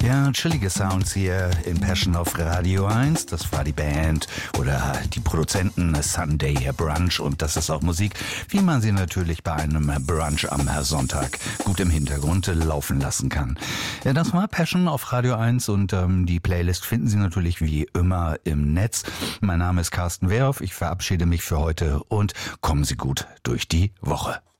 Ja, chillige Sounds hier in Passion auf Radio 1. Das war die Band oder die Produzenten Sunday Brunch und das ist auch Musik, wie man sie natürlich bei einem Brunch am Sonntag gut im Hintergrund laufen lassen kann. Ja, das war Passion auf Radio 1 und die Playlist finden Sie natürlich wie immer im Netz. Mein Name ist Carsten Wehrhoff, ich verabschiede mich für heute und kommen Sie gut durch die Woche.